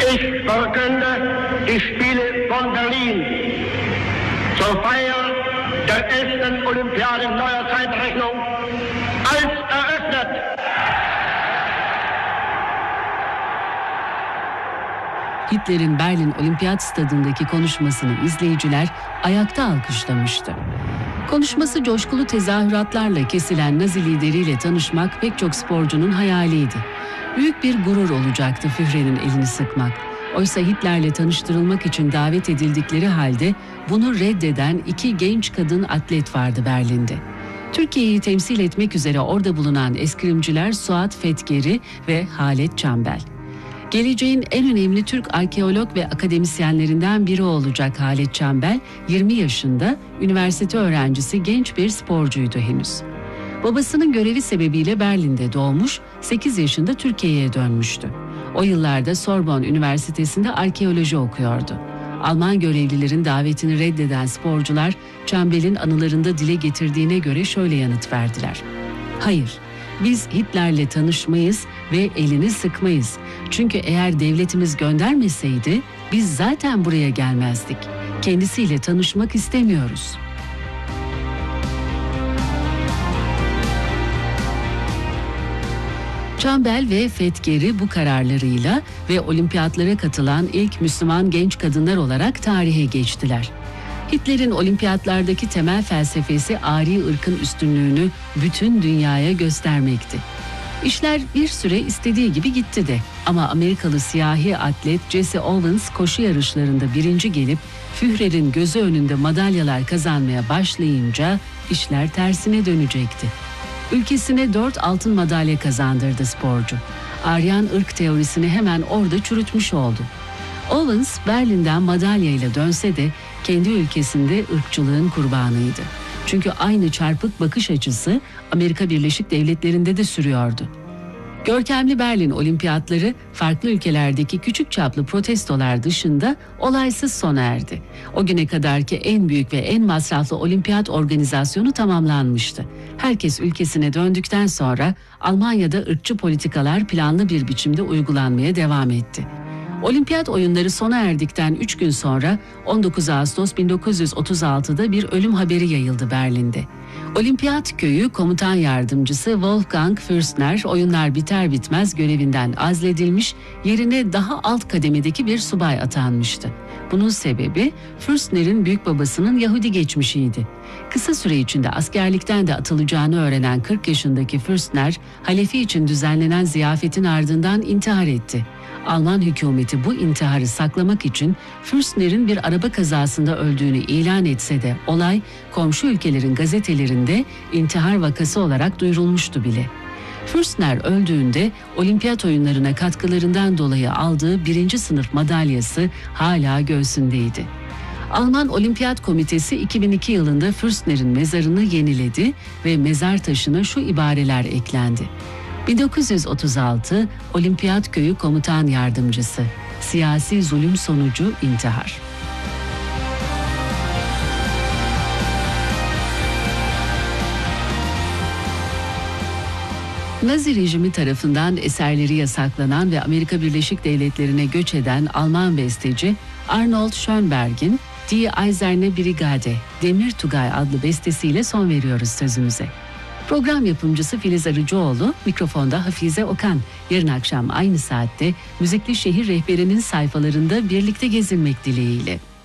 Ich verkünde die Spiele von Berlin zur Feier der 11. Olympiade neuer Zeitrechnung als eröffnet. Hitler'in Berlin Olimpiyat Stadındaki konuşmasını izleyiciler ayakta alkışlamıştı. Konuşması coşkulu tezahüratlarla kesilen Nazi lideriyle tanışmak pek çok sporcunun hayaliydi. Büyük bir gurur olacaktı Führer'in elini sıkmak. Oysa Hitler'le tanıştırılmak için davet edildikleri halde bunu reddeden 2 genç kadın atlet vardı Berlin'de. Türkiye'yi temsil etmek üzere orada bulunan eskrimciler Suat Fetgeri ve Halet Çambel. Geleceğin en önemli Türk arkeolog ve akademisyenlerinden biri olacak Halet Çambel, 20 yaşında, üniversite öğrencisi genç bir sporcuydu henüz. Babasının görevi sebebiyle Berlin'de doğmuş, 8 yaşında Türkiye'ye dönmüştü. O yıllarda Sorbonne Üniversitesi'nde arkeoloji okuyordu. Alman görevlilerin davetini reddeden sporcular, Çambel'in anılarında dile getirdiğine göre şöyle yanıt verdiler. Hayır, biz Hitler'le tanışmayız ve elini sıkmayız. Çünkü eğer devletimiz göndermeseydi biz zaten buraya gelmezdik. Kendisiyle tanışmak istemiyoruz. Çambel ve Fetgeri bu kararlarıyla ve olimpiyatlara katılan ilk Müslüman genç kadınlar olarak tarihe geçtiler. Hitler'in olimpiyatlardaki temel felsefesi Ari ırkın üstünlüğünü bütün dünyaya göstermekti. İşler bir süre istediği gibi gitti de ama Amerikalı siyahi atlet Jesse Owens koşu yarışlarında birinci gelip Führer'in gözü önünde madalyalar kazanmaya başlayınca işler tersine dönecekti. Ülkesine 4 altın madalya kazandırdı sporcu. Aryan ırk teorisini hemen orada çürütmüş oldu. Owens Berlin'den madalyayla dönse de kendi ülkesinde ırkçılığın kurbanıydı. Çünkü aynı çarpık bakış açısı Amerika Birleşik Devletleri'nde de sürüyordu. Görkemli Berlin Olimpiyatları farklı ülkelerdeki küçük çaplı protestolar dışında olaysız sona erdi. O güne kadarki en büyük ve en masraflı olimpiyat organizasyonu tamamlanmıştı. Herkes ülkesine döndükten sonra Almanya'da ırkçı politikalar planlı bir biçimde uygulanmaya devam etti. Olimpiyat oyunları sona erdikten 3 gün sonra 19 Ağustos 1936'da bir ölüm haberi yayıldı Berlin'de. Olimpiyat Köyü Komutan Yardımcısı Wolfgang Fürstner oyunlar biter bitmez görevinden azledilmiş, yerine daha alt kademedeki bir subay atanmıştı. Bunun sebebi Fürstner'in büyükbabasının Yahudi geçmişiydi. Kısa süre içinde askerlikten de atılacağını öğrenen 40 yaşındaki Fürstner, halefi için düzenlenen ziyafetin ardından intihar etti. Alman hükümeti bu intiharı saklamak için Fürstner'in bir araba kazasında öldüğünü ilan etse de olay komşu ülkelerin gazetelerinde intihar vakası olarak duyurulmuştu bile. Fürstner öldüğünde olimpiyat oyunlarına katkılarından dolayı aldığı 1. sınıf madalyası hala göğsündeydi. Alman Olimpiyat Komitesi 2002 yılında Fürstner'in mezarını yeniledi ve mezar taşına şu ibareler eklendi. 1936 Olimpiyat Köyü Komutan Yardımcısı. Siyasi zulüm sonucu intihar. Nazi rejimi tarafından eserleri yasaklanan ve Amerika Birleşik Devletleri'ne göç eden Alman besteci Arnold Schönberg'in Die Eiserne Brigade, Demir Tugay adlı bestesiyle son veriyoruz sözümüze. Program yapımcısı Filiz Arıcıoğlu, mikrofonda Hafize Okan. Yarın akşam aynı saatte Müzikli Şehir Rehberi'nin sayfalarında birlikte gezinmek dileğiyle.